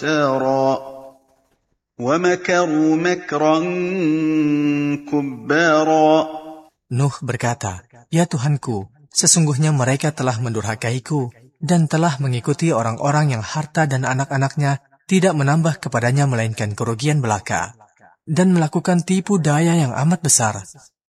تَارًا وَمَكَرُوا مَكْرًا كُبَّارًا. Nuh berkata, "Ya Tuhanku, sesungguhnya mereka telah mendurhakaiku dan telah mengikuti orang-orang yang harta dan anak-anaknya tidak menambah kepadanya melainkan kerugian belaka, dan melakukan tipu daya yang amat besar.